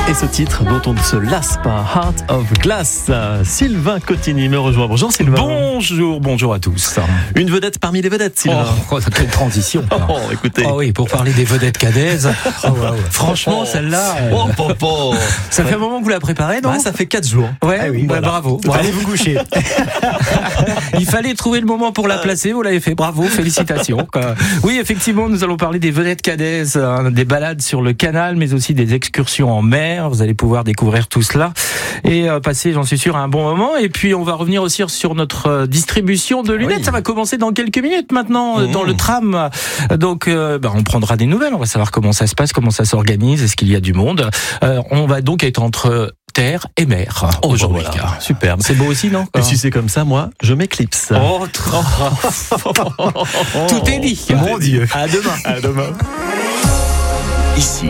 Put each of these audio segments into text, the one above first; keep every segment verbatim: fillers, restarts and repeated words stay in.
Et ce titre dont on ne se lasse pas, Heart of Glass. Sylvain Cottini me rejoint. Bonjour Sylvain. Bonjour, bonjour à tous. Une vedette parmi les vedettes, Sylvain. Oh, quelle transition. Oh, écoutez. Oh oui, pour parler des vedettes cadaises. Oh, wow. Franchement, oh, celle-là. Euh... Oh, popo. Ça fait un moment que vous la préparez, non? Bah, ça fait quatre jours. Ouais, ah oui, ouais, voilà. Bravo. Bon, allez vous coucher. Il fallait trouver le moment pour la placer. Vous l'avez fait. Bravo, félicitations. Oui, effectivement, nous allons parler des vedettes cadaises, hein, des balades sur le canal, mais aussi des excursions en mer. Vous allez pouvoir découvrir tout cela et euh, passer, j'en suis sûr, un bon moment. Et puis, on va revenir aussi sur notre euh, distribution de lunettes. Oui. Ça va commencer dans quelques minutes maintenant, mmh. dans le tram. Donc, euh, bah, on prendra des nouvelles. On va savoir comment ça se passe, comment ça s'organise, est-ce qu'il y a du monde. Euh, on va donc être entre terre et mer oh, aujourd'hui. Voilà. Superbe. C'est beau aussi, non? Et si c'est comme ça, moi, je m'éclipse. Oh, trop... Tout est dit. Mon Dieu. À demain. À demain. Ici,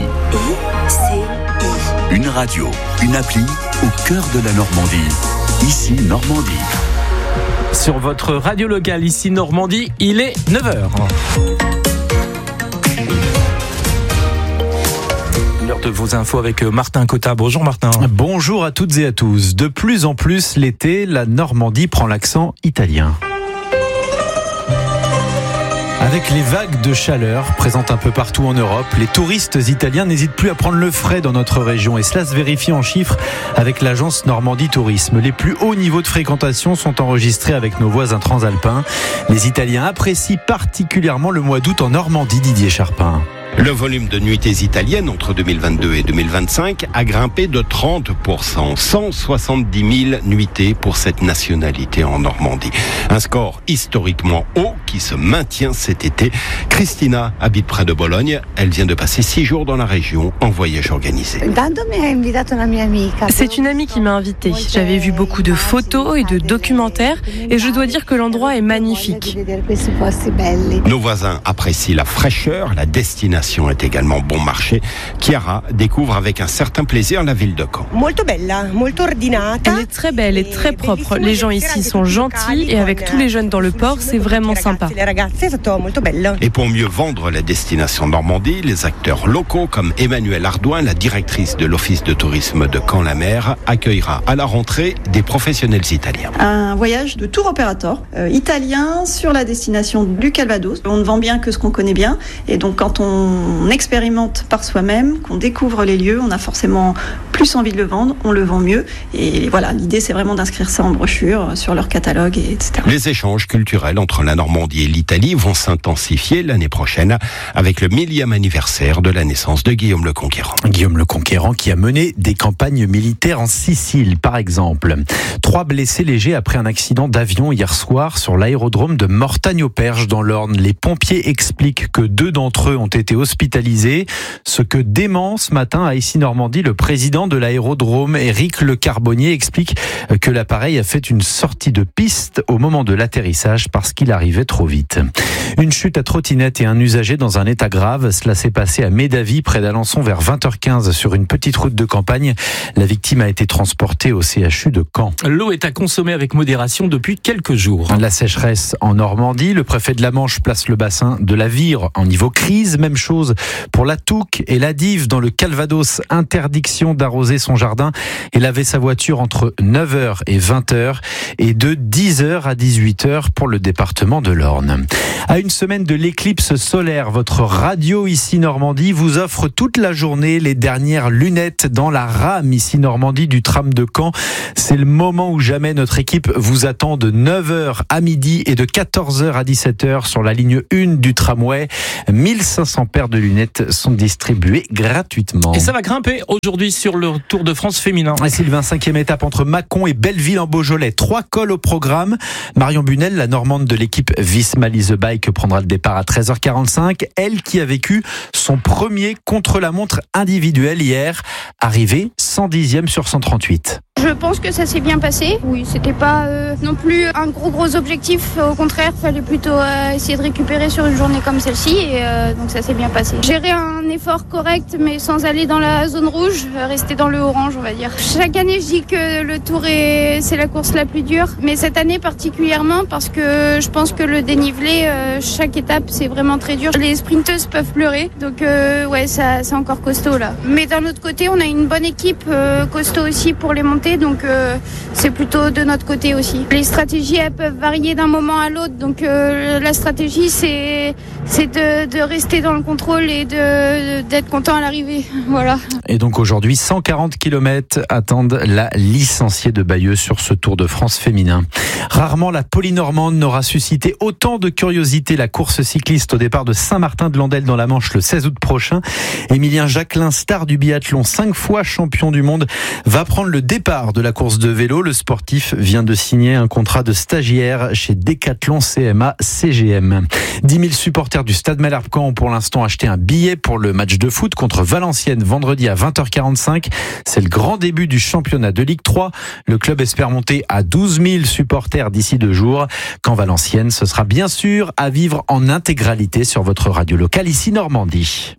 une radio, une appli au cœur de la Normandie. Ici, Normandie. Sur votre radio locale, ici Normandie, il est neuf heures. L'heure de vos infos avec Martin Cotta. Bonjour Martin. Bonjour à toutes et à tous. De plus en plus, l'été, la Normandie prend l'accent italien. Avec les vagues de chaleur présentes un peu partout en Europe, les touristes italiens n'hésitent plus à prendre le frais dans notre région. Et cela se vérifie en chiffres avec l'agence Normandie Tourisme. Les plus hauts niveaux de fréquentation sont enregistrés avec nos voisins transalpins. Les Italiens apprécient particulièrement le mois d'août en Normandie, Didier Charpin. Le volume de nuitées italiennes entre deux mille vingt-deux et deux mille vingt-cinq a grimpé de trente pour cent, cent soixante-dix mille nuitées pour cette nationalité en Normandie. Un score historiquement haut qui se maintient cet été. Christina habite près de Bologne. Elle vient de passer six jours dans la région en voyage organisé. C'est une amie qui m'a invitée. J'avais vu beaucoup de photos et de documentaires et je dois dire que l'endroit est magnifique. Nos voisins apprécient la fraîcheur, la destination est également bon marché. Chiara découvre avec un certain plaisir la ville de Caen. Elle est très belle et très propre. Les gens ici sont gentils et avec tous les jeunes dans le port, c'est vraiment sympa. Et pour mieux vendre la destination Normandie, les acteurs locaux comme Emmanuelle Ardouin, la directrice de l'Office de tourisme de Caen-la-Mer, accueillera à la rentrée des professionnels italiens. Un voyage de tour opérateur euh, italien sur la destination du Calvados. On ne vend bien que ce qu'on connaît bien et donc quand on on expérimente par soi-même, qu'on découvre les lieux, on a forcément plus envie de le vendre, on le vend mieux. Et voilà, l'idée c'est vraiment d'inscrire ça en brochure, sur leur catalogue, et cetera. Les échanges culturels entre la Normandie et l'Italie vont s'intensifier l'année prochaine avec le millième anniversaire de la naissance de Guillaume le Conquérant. Guillaume le Conquérant qui a mené des campagnes militaires en Sicile, par exemple. Trois blessés légers après un accident d'avion hier soir sur l'aérodrome de Mortagne-au-Perche dans l'Orne. Les pompiers expliquent que deux d'entre eux ont été hospitalisés, ce que dément ce matin à Ici Normandie le président de l'aérodrome, Éric Le Carbonnier, explique que l'appareil a fait une sortie de piste au moment de l'atterrissage parce qu'il arrivait trop vite. Une chute à trottinette et un usager dans un état grave, cela s'est passé à Médavy près d'Alençon vers vingt heures quinze sur une petite route de campagne. La victime a été transportée au C H U de Caen. L'eau est à consommer avec modération depuis quelques jours. La sécheresse en Normandie, le préfet de la Manche place le bassin de la Vire en niveau crise, même chose pour la Touques et la Dive dans le Calvados. Interdiction d'arroser son jardin et laver sa voiture entre neuf heures et vingt heures et de dix heures à dix-huit heures pour le département de l'Orne. À une semaine de l'éclipse solaire, votre radio Ici Normandie vous offre toute la journée les dernières lunettes dans la rame Ici Normandie du tram de Caen. C'est le moment où jamais notre équipe vous attend de neuf heures à midi et de quatorze heures à dix-sept heures sur la ligne un du tramway. mille cinq cents paires de lunettes sont distribuées gratuitement. Et ça va grimper aujourd'hui sur le Tour de France féminin. Et Sylvain, cinquième étape entre Mâcon et Belleville en Beaujolais. Trois cols au programme. Marion Bunel, la Normande de l'équipe Visma Lease a Bike, prendra le départ à treize heures quarante-cinq. Elle qui a vécu son premier contre-la-montre individuel hier, arrivée cent dixième sur cent trente-huit. Je pense que ça s'est bien passé. Oui, c'était pas euh, non plus un gros gros objectif. Au contraire, il fallait plutôt euh, essayer de récupérer sur une journée comme celle-ci. Et euh, donc ça s'est bien passé. Gérer un effort correct, mais sans aller dans la zone rouge, rester dans le orange, on va dire. Chaque année, je dis que le Tour est c'est la course la plus dure, mais cette année particulièrement parce que je pense que le dénivelé, euh, chaque étape, c'est vraiment très dur. Les sprinteuses peuvent pleurer, donc euh, ouais, ça c'est encore costaud là. Mais d'un autre côté, on a une bonne équipe euh, costaud aussi pour les montées, donc euh, c'est plutôt de notre côté aussi. Les stratégies, elles peuvent varier d'un moment à l'autre, donc euh, la stratégie, c'est c'est de, de rester dans le contrôle et de d'être content à l'arrivée, voilà. Et donc aujourd'hui, cent quarante kilomètres attendent la licenciée de Bayeux sur ce Tour de France féminin. Rarement la Polynormande n'aura suscité autant de curiosité. La course cycliste au départ de Saint-Martin-de-Landelle dans la Manche le seize août prochain. Émilien Jacquelin, star du biathlon, cinq fois champion du monde, va prendre le départ de la course de vélo. Le sportif vient de signer un contrat de stagiaire chez Decathlon C M A C G M. dix mille supporters du Stade Malherbe-Caen ont pour l'instant acheté un billet pour le match de foot contre Valenciennes vendredi à vingt heures quarante-cinq. C'est le grand début du championnat de Ligue trois. Le club espère monter à douze mille supporters d'ici deux jours. Quand Valenciennes, ce sera bien sûr à vivre en intégralité sur votre radio locale ici Normandie.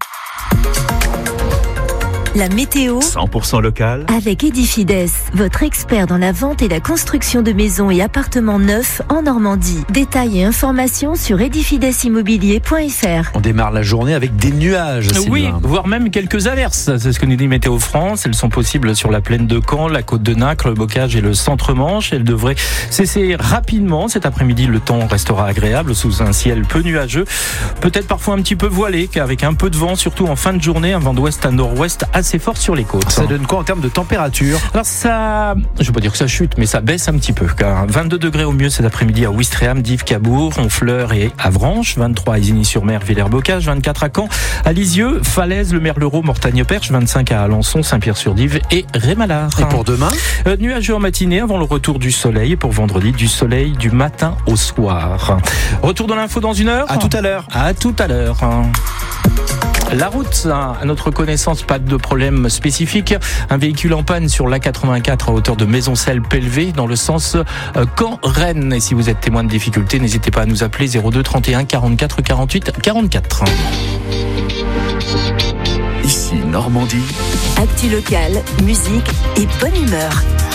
La météo cent pour cent local avec Edifides, votre expert dans la vente et la construction de maisons et appartements neufs en Normandie. Détails et informations sur edifides immobilier point f r. On démarre la journée avec des nuages. Oui, Sylvain. voire même quelques averses. C'est ce que nous dit Météo France. Elles sont possibles sur la plaine de Caen, la côte de Nacre, le Bocage et le centre-Manche. Elles devraient cesser rapidement. Cet après-midi, le temps restera agréable sous un ciel peu nuageux. Peut-être parfois un petit peu voilé, avec un peu de vent, surtout en fin de journée. Un vent d'ouest à nord-ouest assez fort sur les côtes. Ça donne quoi en termes de température? Alors ça, je ne veux pas dire que ça chute, mais ça baisse un petit peu. Car vingt-deux degrés au mieux cet après-midi à Ouistreham, Dives, Cabourg, Honfleur et Avranches. vingt-trois à Isigny-sur-Mer, Villers-Bocage. vingt-quatre à Caen, à Lisieux, Falaise, le Merlereau, Mortagne-Perche. vingt-cinq à Alençon, Saint-Pierre-sur-Dive et Rémalard. Et pour demain? euh, Nuageux en matinée avant le retour du soleil. Et pour vendredi, du soleil du matin au soir. Retour de l'info dans une heure. À tout à l'heure. À tout à l'heure. La route, à notre connaissance, pas de problème spécifique. Un véhicule en panne sur l'A quatre-vingt-quatre à hauteur de Maisoncelles-Pelvé dans le sens Caen-Rennes. Et si vous êtes témoin de difficultés, n'hésitez pas à nous appeler zéro deux trente et un quarante-quatre quarante-huit quarante-quatre. Ici Normandie. Actu locale, musique et bonne humeur.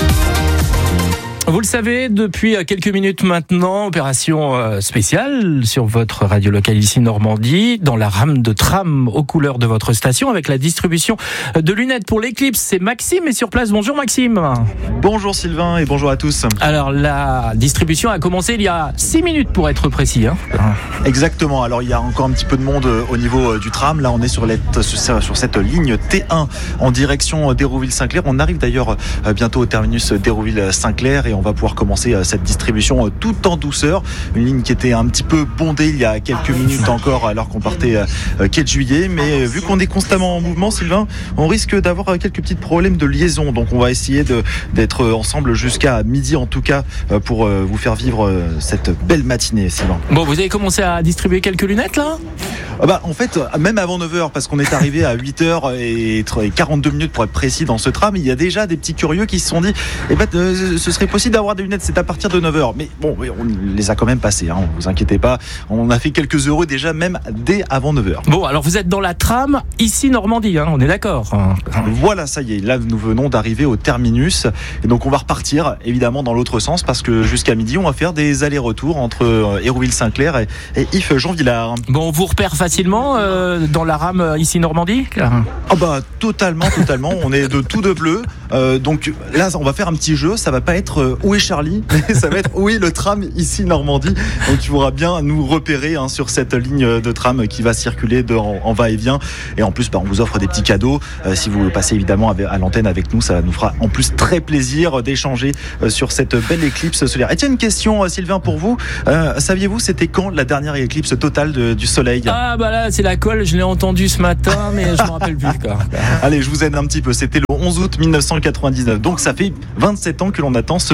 Vous le savez, depuis quelques minutes maintenant, opération spéciale sur votre radio locale ici Normandie, dans la rame de tram aux couleurs de votre station avec la distribution de lunettes pour l'éclipse. C'est Maxime est sur place. Bonjour Maxime. Bonjour Sylvain et bonjour à tous. Alors la distribution a commencé il y a six minutes pour être précis. Hein. Exactement. Alors il y a encore un petit peu de monde au niveau du tram. Là on est sur, sur cette ligne T un en direction d'Hérouville-Saint-Clair. On arrive d'ailleurs bientôt au terminus d'Hérouville-Saint-Clair et on va pouvoir commencer cette distribution tout en douceur. Une ligne qui était un petit peu bondée il y a quelques minutes encore alors qu'on partait quai de Juillet. Mais vu qu'on est constamment en mouvement, Sylvain, on risque d'avoir quelques petits problèmes de liaison. Donc on va essayer de, d'être ensemble jusqu'à midi en tout cas pour vous faire vivre cette belle matinée, Sylvain. Bon, vous avez commencé à distribuer quelques lunettes là ? Ah bah, en fait, même avant neuf heures, parce qu'on est arrivé à huit heures et quarante-deux minutes pour être précis dans ce tram, il y a déjà des petits curieux qui se sont dit eh ben, euh, ce serait possible d'avoir des lunettes, c'est à partir de neuf heures. Mais bon, on les a quand même passées, hein, vous inquiétez pas. On a fait quelques euros déjà, même dès avant neuf heures. Bon, alors vous êtes dans la tram, ici Normandie, hein, on est d'accord. Voilà, ça y est, là nous venons d'arriver au terminus. Et donc on va repartir, évidemment, dans l'autre sens, parce que jusqu'à midi, on va faire des allers-retours entre Hérouville-Saint-Clair et, et If-Jean-Villard. Bon, on vous repère facilement euh, dans la rame ici Normandie ? Ah bah totalement, totalement. On est de tout de bleu. Euh, donc là, on va faire un petit jeu. Ça va pas être euh, où est Charlie, mais ça va être où est le tram ici Normandie. Donc tu pourras bien nous repérer hein, sur cette ligne de tram qui va circuler de, en, en va-et-vient. Et en plus, bah, on vous offre des petits cadeaux. Euh, si vous passez évidemment à, à l'antenne avec nous, ça nous fera en plus très plaisir d'échanger euh, sur cette belle éclipse solaire. Et tiens, une question, euh, Sylvain, pour vous. Euh, saviez-vous c'était quand la dernière éclipse totale de, du soleil ? Ah bah là, c'est la colle. Je l'ai entendu ce matin, mais je me rappelle plus. Quoi. Allez, je vous aide un petit peu. C'était le onze août mille neuf cent quatre-vingt-dix-neuf. Donc ça fait vingt-sept ans que l'on attend ce moment.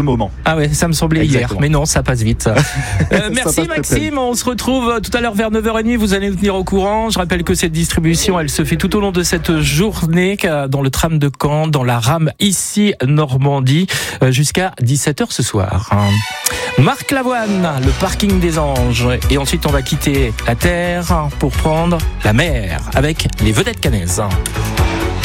moment. Ah ouais, ça me semblait Exactement. hier, mais non, ça passe vite. euh, merci passe Maxime, on se retrouve tout à l'heure vers neuf heures trente, vous allez nous tenir au courant. Je rappelle que cette distribution, elle se fait tout au long de cette journée dans le tram de Caen, dans la rame ici Normandie, jusqu'à dix-sept heures ce soir. Marc Lavoine, le parking des anges, et ensuite on va quitter la terre pour prendre la mer avec les vedettes cannaises.